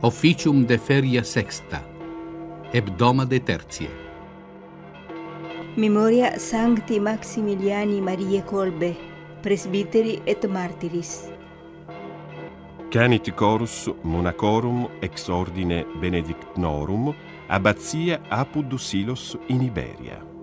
Officium de feria sexta, hebdomade tertie. Memoria Sancti Maximiliani Mariae Kolbe, presbiteri et martyris. Canit chorus monacorum ex ordine benedictinorum, abbazia Apud Silos in Iberia.